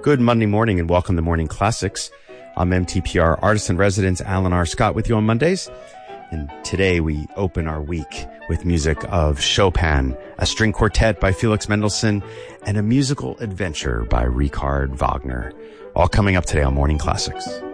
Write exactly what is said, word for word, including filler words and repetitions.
Good Monday morning and welcome to Morning Classics. I'm M T P R artist in residence Alan R. Scott with you on Mondays. And today we open our week with music of Chopin, a string quartet by Felix Mendelssohn, and a musical adventure by Richard Wagner. All coming up today on Morning Classics.